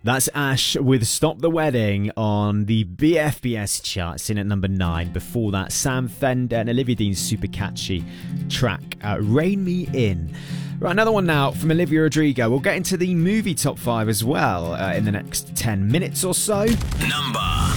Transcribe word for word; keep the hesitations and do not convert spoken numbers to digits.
That's Ash with Stop the Wedding on the B F B S charts, in at number nine. Before that, Sam Fender and Olivia Dean's super catchy track, uh, Rain Me In. Right, another one now from Olivia Rodrigo. We'll get into the movie top five as well uh, in the next ten minutes or so. Number